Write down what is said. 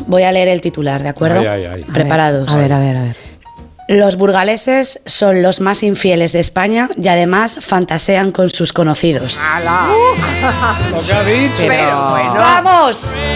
Voy a leer el titular, ¿de acuerdo? Ay. Preparados. A ver. Los burgaleses son los más infieles de España y además fantasean con sus conocidos. Lo que ha dicho. Pero bueno. ¡Vamos!